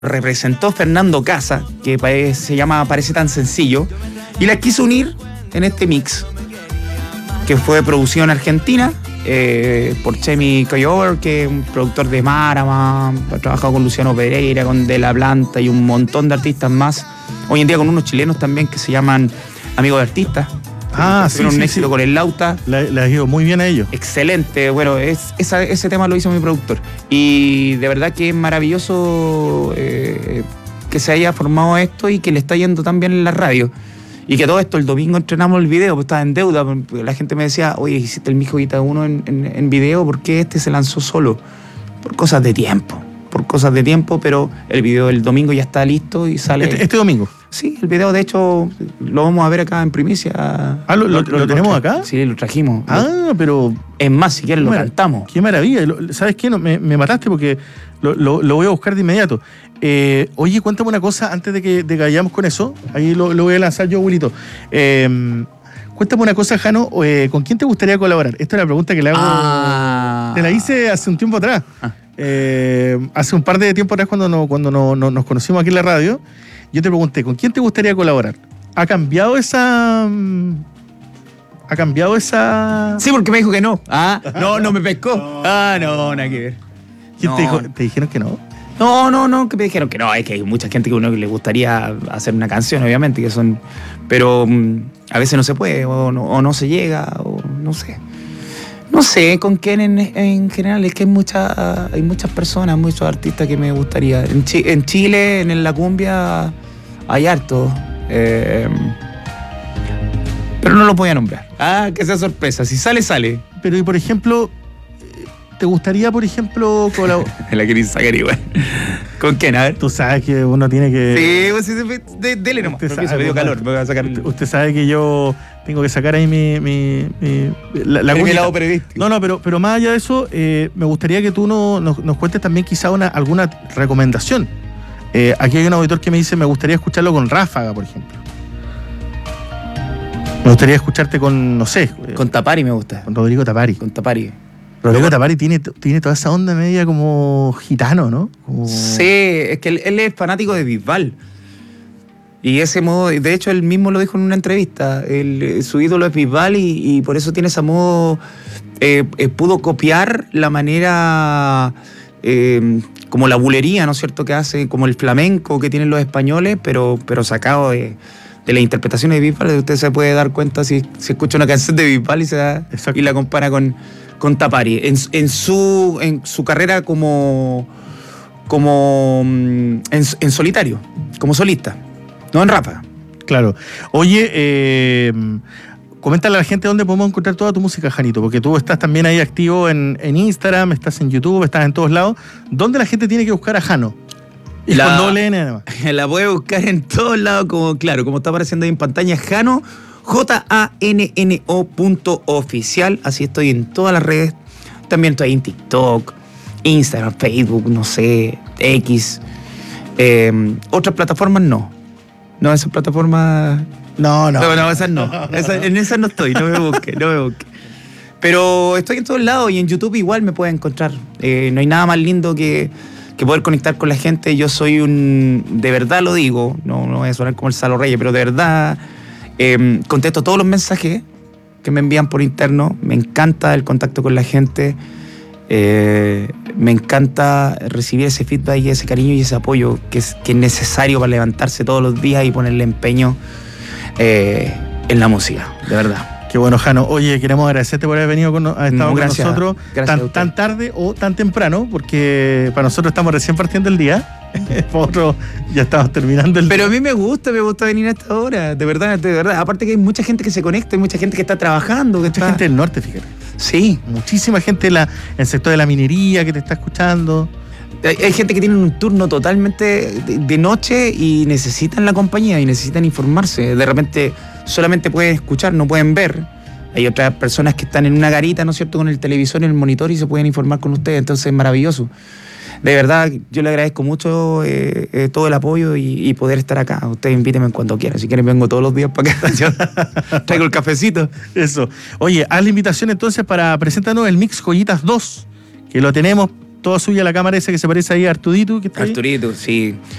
representó Fernando Casa, que parece tan sencillo, y las quiso unir en este mix, que fue producido en Argentina por Chemi Coyover, que es un productor de Marama, ha trabajado con Luciano Pereira, con De La Planta y un montón de artistas más. Hoy en día con unos chilenos también que se llaman Amigos de Artistas. Tuvieron un éxito con el Lauta. Le ha ido muy bien a ellos. Excelente. Bueno, ese tema lo hizo mi productor. Y de verdad que es maravilloso que se haya formado esto y que le está yendo tan bien en la radio. Y que todo esto, el domingo entrenamos el video, pues estaba en deuda. La gente me decía, oye, hiciste el Mijo Guita 1 en video, ¿por qué este se lanzó solo? Por cosas de tiempo. Pero el video del domingo ya está listo y sale. ¿Este domingo? Sí, el video, de hecho, lo vamos a ver acá en primicia. ¿Lo tenemos acá? Sí, lo trajimos. Pero... Es más, si quieres lo cantamos. Qué maravilla. ¿Sabes qué? Me mataste porque lo voy a buscar de inmediato. Oye, cuéntame una cosa antes de que vayamos con eso. Ahí lo voy a lanzar yo, abuelito. Cuéntame una cosa, Jano. ¿Con quién te gustaría colaborar? Esta es la pregunta que le hago. Te la hice hace un tiempo atrás. Hace un par de tiempo atrás cuando nos conocimos aquí en la radio. Yo te pregunté, ¿con quién te gustaría colaborar? ¿Ha cambiado esa...? Sí, porque me dijo que no. No me pescó. No, nada que ver. ¿Quién te dijeron que no? No, que me dijeron que no. Es que hay mucha gente que a uno le gustaría hacer una canción, obviamente, pero a veces no se puede, o no se llega, o no sé. No sé con quién en general, es que hay muchas personas, muchos artistas que me gustaría. En Chile, en la cumbia, hay harto. Pero no lo voy a nombrar. Que sea sorpresa. Si sale, sale. Pero, y por ejemplo, ¿te gustaría, por ejemplo, colaborar? La querés sacar igual. ¿Con quién? A ver. Tú sabes que uno tiene que... Sí, dele nomás. Me dio calor, me voy a sacar. Usted sabe que yo tengo que sacar ahí mi lado periodístico. No, pero más allá de eso, me gustaría que tú nos cuentes también quizá alguna recomendación. Aquí hay un auditor que me dice, me gustaría escucharlo con Ráfaga, por ejemplo. Me gustaría escucharte con, no sé... Con Tapari me gusta. Con Rodrigo Tapari. Rodrigo Tapari tiene toda esa onda media como gitano, ¿no? Sí, es que él es fanático de Bisbal. Y ese modo, de hecho él mismo lo dijo en una entrevista, su ídolo es Bisbal y por eso tiene ese modo, pudo copiar la manera, como la bulería, ¿no es cierto?, que hace, como el flamenco que tienen los españoles, pero sacado de la interpretación de Bisbal. Usted se puede dar cuenta si escucha una canción de Bisbal y la compara con Tapari. En su carrera como en solitario, como solista. No en Ráfaga. Claro. Oye, coméntale a la gente dónde podemos encontrar toda tu música, Janito, porque tú estás también ahí activo en Instagram, estás en YouTube, estás en todos lados. ¿Dónde la gente tiene que buscar a Jano? Y con doble N además. La puede buscar en todos lados, como está apareciendo ahí en pantalla, Jano, JANNO.oficial. Así estoy en todas las redes. También estoy en TikTok, Instagram, Facebook, no sé, X. Otras plataformas no. No, esas plataformas... No, esas no. En esas no estoy, no me busque. Pero estoy en todos lados y en YouTube igual me pueden encontrar. No hay nada más lindo que poder conectar con la gente. Yo soy de verdad lo digo, no voy a sonar como el Salo Reyes, pero de verdad contesto todos los mensajes que me envían por interno. Me encanta el contacto con la gente. Me encanta recibir ese feedback y ese cariño y ese apoyo que es necesario para levantarse todos los días y ponerle empeño en la música, de verdad. Qué bueno, Jano. Oye, queremos agradecerte por haber venido con nosotros tan tarde o tan temprano, porque para nosotros estamos recién partiendo el día. Para otros ya estamos terminando el día. Pero a mí me gusta venir a esta hora, de verdad. Aparte que hay mucha gente que se conecta, hay mucha gente que está trabajando. Mucha gente del norte, fíjate. Sí. Muchísima gente en el sector de la minería que te está escuchando. Hay gente que tiene un turno totalmente de noche y necesitan la compañía y necesitan informarse. De repente solamente pueden escuchar, no pueden ver. Hay otras personas que están en una garita, ¿no es cierto?, con el televisor en el monitor y se pueden informar con ustedes. Entonces es maravilloso. De verdad, yo le agradezco mucho todo el apoyo y poder estar acá. Ustedes invítenme cuando quieran. Si quieren vengo todos los días para acá. Yo traigo el cafecito. Eso. Oye, haz la invitación entonces para presentarnos el Mix Joyitas 2, que lo tenemos toda suya la cámara esa que se parece ahí a Artudito. Que está ahí. Arturito, sí.